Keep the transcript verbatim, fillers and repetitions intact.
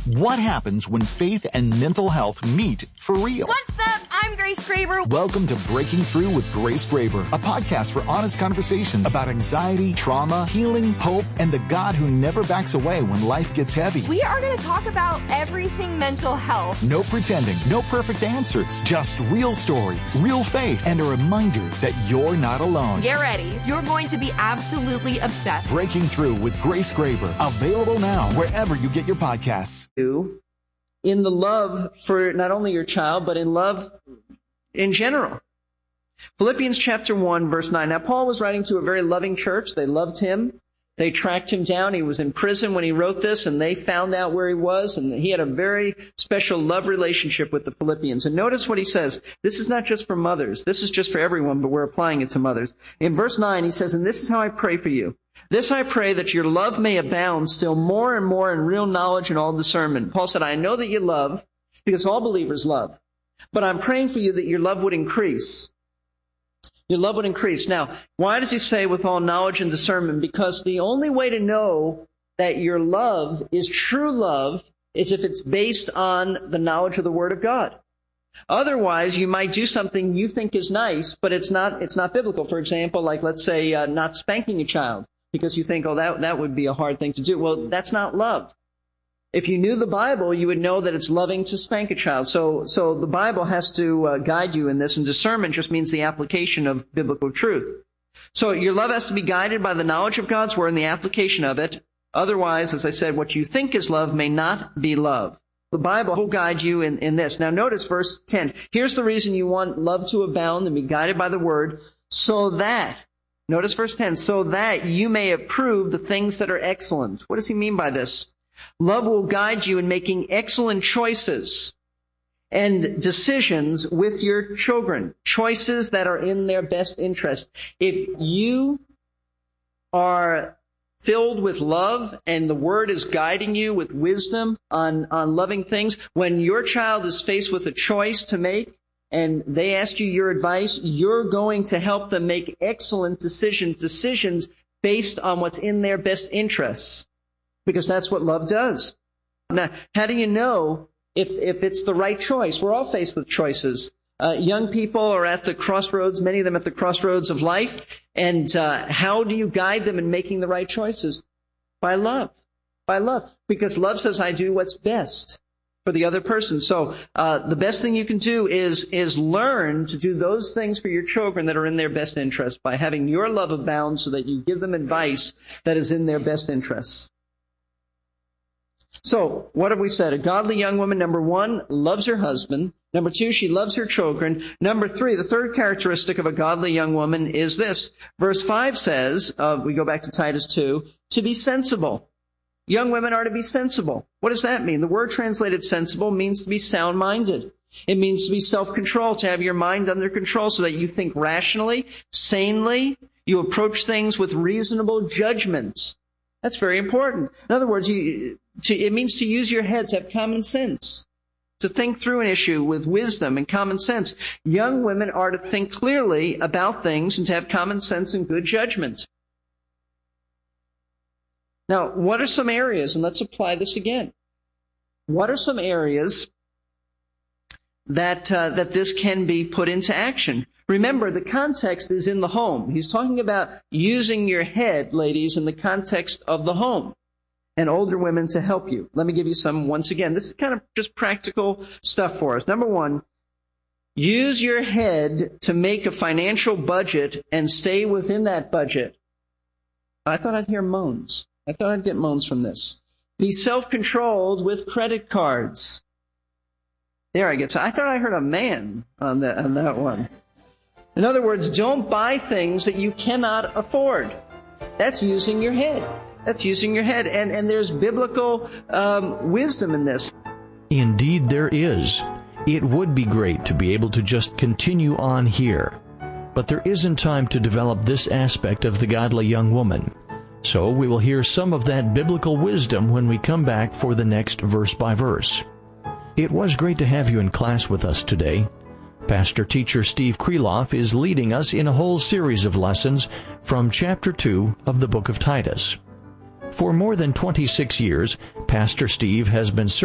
What happens when faith and mental health meet for real? What's up? I'm Grace Graber. Welcome to Breaking Through with Grace Graber, a podcast for honest conversations about anxiety, trauma, healing, hope, and the God who never backs away when life gets heavy. We are going to talk about everything mental health. No pretending, no perfect answers, just real stories, real faith, and a reminder that you're not alone. Get ready. You're going to be absolutely obsessed. Breaking Through with Grace Graber, available now wherever you get your podcasts. In the love for not only your child, but in love in general. Philippians chapter one, verse nine. Now, Paul was writing to a very loving church. They loved him. They tracked him down. He was in prison when he wrote this, and they found out where he was, and he had a very special love relationship with the Philippians. And notice what he says. This is not just for mothers. This is just for everyone, but we're applying it to mothers. In verse nine, he says, and this is how I pray for you. This I pray, that your love may abound still more and more in real knowledge and all discernment. Paul said, I know that you love, because all believers love. But I'm praying for you that your love would increase. Your love would increase. Now, why does he say with all knowledge and discernment? Because the only way to know that your love is true love is if it's based on the knowledge of the Word of God. Otherwise, you might do something you think is nice, but it's not, it's not biblical. For example, like let's say uh, not spanking a child. Because you think, oh, that, that would be a hard thing to do. Well, that's not love. If you knew the Bible, you would know that it's loving to spank a child. So, so the Bible has to uh, guide you in this, and discernment just means the application of biblical truth. So your love has to be guided by the knowledge of God's Word and the application of it. Otherwise, as I said, what you think is love may not be love. The Bible will guide you in, in this. Now notice verse ten. Here's the reason you want love to abound and be guided by the Word, so that Notice verse ten, so that you may approve the things that are excellent. What does he mean by this? Love will guide you in making excellent choices and decisions with your children, choices that are in their best interest. If you are filled with love and the Word is guiding you with wisdom on, on loving things, when your child is faced with a choice to make, and they ask you your advice, you're going to help them make excellent decisions, decisions based on what's in their best interests, because that's what love does. Now, how do you know if, if it's the right choice? We're all faced with choices. Uh, young people are at the crossroads, many of them at the crossroads of life, and uh, how do you guide them in making the right choices? By love. By love. Because love says, I do what's best for the other person. So uh the best thing you can do is is learn to do those things for your children that are in their best interest by having your love abound so that you give them advice that is in their best interests. So what have we said? A godly young woman, number one, loves her husband. Number two, she loves her children. Number three, the third characteristic of a godly young woman is this. Verse five says, uh, we go back to Titus two, to be sensible. Young women are to be sensible. What does that mean? The word translated sensible means to be sound-minded. It means to be self-controlled, to have your mind under control so that you think rationally, sanely, you approach things with reasonable judgment. That's very important. In other words, you, to, it means to use your head, to have common sense, to think through an issue with wisdom and common sense. Young women are to think clearly about things and to have common sense and good judgment. Now, what are some areas, and let's apply this again. What are some areas that uh, that this can be put into action? Remember, the context is in the home. He's talking about using your head, ladies, in the context of the home, and older women to help you. Let me give you some once again. This is kind of just practical stuff for us. Number one, use your head to make a financial budget and stay within that budget. I thought I'd hear moans. I thought I'd get moans from this. Be self-controlled with credit cards. There I get to. I thought I heard a man on that, on that one. In other words, don't buy things that you cannot afford. That's using your head. That's using your head. And, and there's biblical um, wisdom in this. Indeed, there is. It would be great to be able to just continue on here. But there isn't time to develop this aspect of the godly young woman. So we will hear some of that biblical wisdom when we come back for the next verse by verse. It was great to have you in class with us today. Pastor-teacher Steve Kreloff is leading us in a whole series of lessons from chapter two of the book of Titus. For more than twenty-six years, Pastor Steve has been serving